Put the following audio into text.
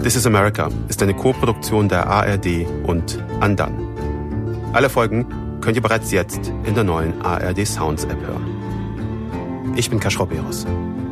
This is America ist eine Co-Produktion der ARD und Undone. Alle Folgen könnt ihr bereits jetzt in der neuen ARD Sounds App hören. Ich bin Kasch Roberos.